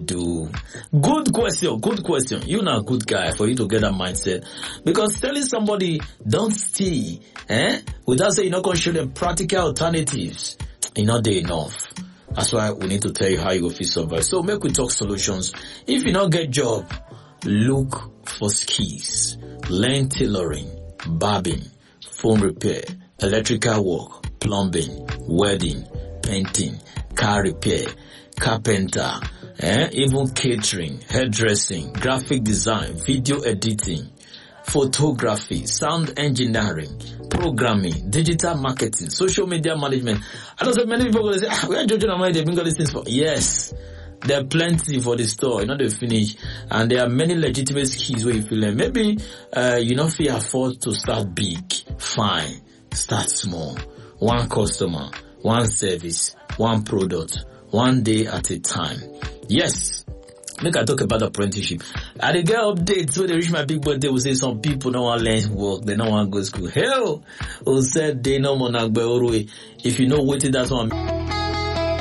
do? Good question. You're not a good guy for you to get that mindset. Because telling somebody, don't steal, without saying you're not going to show them practical alternatives, not there enough. That's why we need to tell you how you go feel survive. So make we talk solutions. If you not get job, look for skills. Learn tailoring, barbing, phone repair, electrical work, plumbing, welding, painting, car repair, carpenter, even catering, hairdressing, graphic design, video editing, photography, sound engineering, programming, digital marketing, social media management. I know that many people are going to say, we are judging on money, they've been got these things for. Yes, there are plenty for the store, they finish. And there are many legitimate skills where you feel like maybe, you don't feel afford to start big. Fine. Start small. One customer, one service, one product, one day at a time. Yes. Make I talk about apprenticeship. I dey get updates when they reach my big birthday. Will say some people don't want to learn work, they don't want to go to school. Hell, who said they no more. If you know what it, that's one.